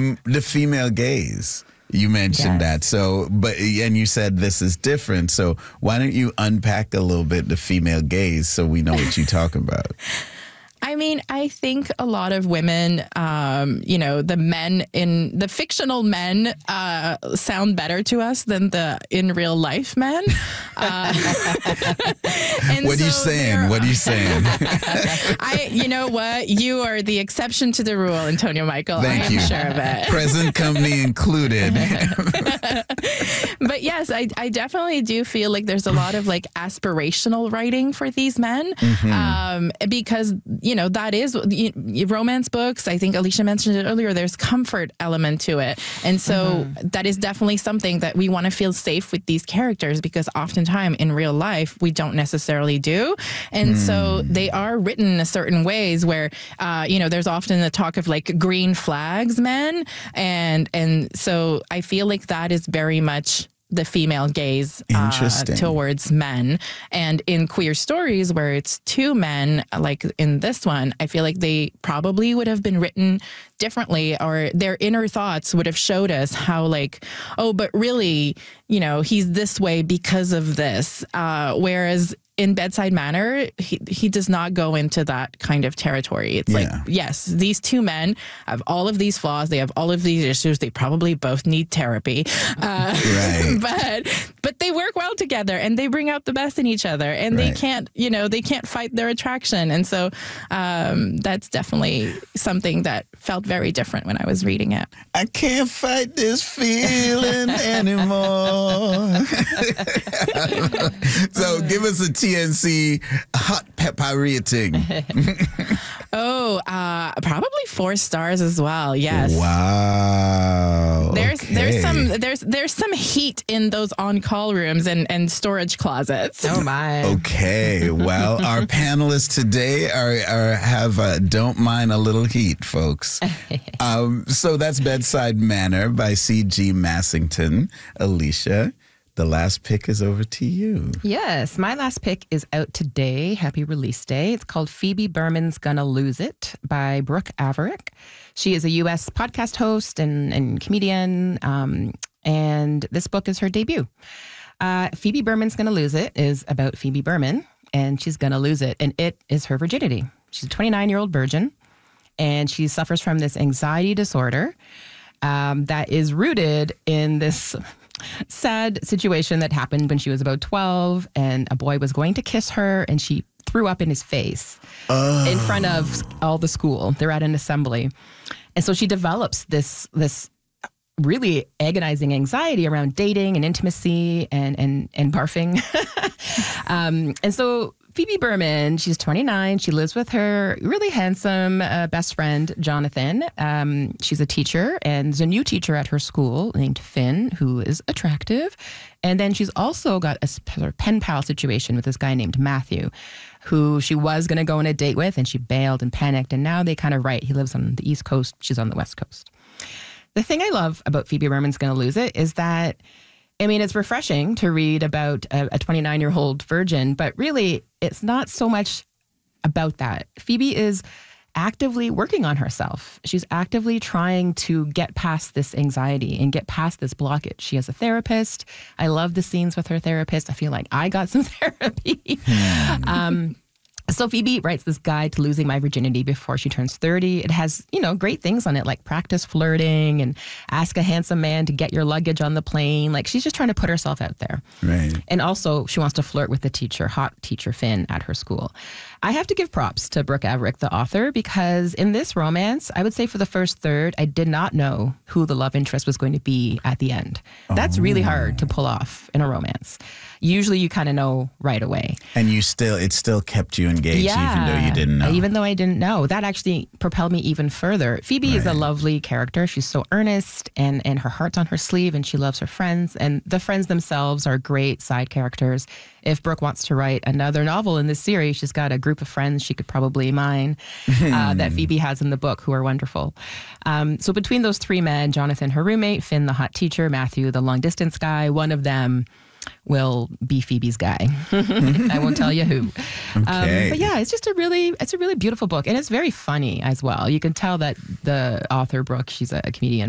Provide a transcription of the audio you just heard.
The female gaze. You mentioned that. So, and you said this is different. So why don't you unpack a little bit the female gaze so we know what you're talking about? I mean, I think a lot of women, the fictional men sound better to us than the in real life men. What are you saying? What are you saying? You know what? You are the exception to the rule, Antonio Michael. Thank you. I am sure of it. Present company included. But yes, I definitely do feel like there's a lot of like aspirational writing for these men, because that is romance books. I think Alicia mentioned it earlier. There's comfort element to it, and so that is definitely something that we want to feel safe with these characters, because oftentimes in real life we don't necessarily do, and so they are written in a certain ways where there's often the talk of like green flags men, and so I feel like that is very much the female gaze towards men. And in queer stories where it's two men, like in this one, I feel like they probably would have been written differently, or their inner thoughts would have showed us how like, oh, but really, he's this way because of this. Whereas in Bedside Manor, he does not go into that kind of territory. It's like, yes, these two men have all of these flaws. They have all of these issues. They probably both need therapy. Right. But they work well together, and they bring out the best in each other, and they can't fight their attraction. And so that's definitely something that felt very different when I was reading it. I can't fight this feeling anymore. So give us a TNC hot pepper rating. Probably 4 stars as well. Yes. Wow. There's some heat in those on-call rooms and storage closets. Oh my. Okay. Well, our panelists today have don't mind a little heat, folks. So that's Bedside Manor by C.G. Massington. Alicia, the last pick is over to you. Yes, my last pick is out today. Happy release day. It's called Phoebe Berman's Gonna Lose It by Brooke Averick. She is a U.S. podcast host and comedian, and this book is her debut. Phoebe Berman's Gonna Lose It is about Phoebe Berman, and she's gonna lose it, and it is her virginity. She's a 29-year-old virgin, and she suffers from this anxiety disorder that is rooted in this sad situation that happened when she was about 12, and a boy was going to kiss her, and she threw up in his face in front of all the school. They're at an assembly. And so she develops this really agonizing anxiety around dating and intimacy and barfing. And so Phoebe Berman, she's 29. She lives with her really handsome best friend, Jonathan. She's a teacher, and there's a new teacher at her school named Finn, who is attractive. And then she's also got a sort of pen pal situation with this guy named Matthew, who she was going to go on a date with, and she bailed and panicked. And now they kind of write. He lives on the East Coast. She's on the West Coast. The thing I love about Phoebe Berman's Gonna Lose It is that, I mean, it's refreshing to read about a 29-year-old virgin, but really, it's not so much about that. Phoebe is actively working on herself. She's actively trying to get past this anxiety and get past this blockage. She has a therapist. I love the scenes with her therapist. I feel like I got some therapy. So Phoebe writes this guide to losing my virginity before she turns 30. It has, great things on it, like practice flirting and ask a handsome man to get your luggage on the plane. Like, she's just trying to put herself out there. Right. And also, she wants to flirt with the teacher, hot teacher Finn at her school. I have to give props to Brooke Averick, the author, because in this romance, I would say for the first third, I did not know who the love interest was going to be at the end. That's really hard to pull off in a romance. Usually you kind of know right away. And it still kept you engaged even though you didn't know. Even though I didn't know. That actually propelled me even further. Phoebe is a lovely character. She's so earnest and her heart's on her sleeve, and she loves her friends. And the friends themselves are great side characters. If Brooke wants to write another novel in this series, she's got a group of friends she could probably mine that Phoebe has in the book who are wonderful. So between those three men, Jonathan, her roommate, Finn, the hot teacher, Matthew, the long distance guy, one of them will be Phoebe's guy. I won't tell you who. Okay. But yeah, it's a really beautiful book, and it's very funny as well. You can tell that the author, Brooke, she's a comedian.